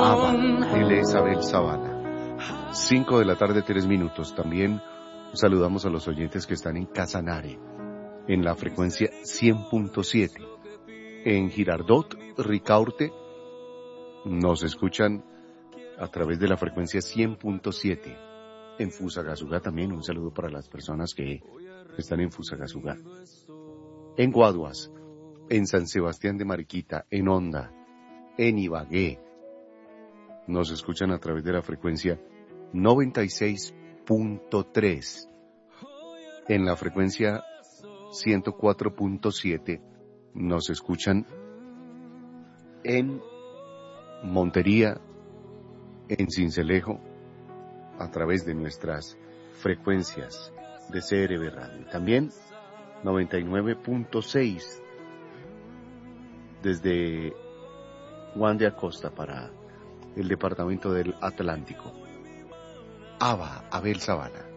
Abba, él es Abel Zavala. 5 de la tarde, 3 minutos. También saludamos a los oyentes que están en Casanare, en la frecuencia 100.7. En Girardot, Ricaurte, nos escuchan a través de la frecuencia 100.7. En Fusagasugá también, un saludo para las personas que están en Fusagasugá. En Guaduas, en San Sebastián de Mariquita, en Honda, en Ibagué, nos escuchan a través de la frecuencia 96.3. En la frecuencia 104.7 nos escuchan en Montería, en Sincelejo, a través de nuestras frecuencias de CRB Radio. También 99.6 desde Juan de Acosta para el departamento del Atlántico. Abba, Abel Zavala.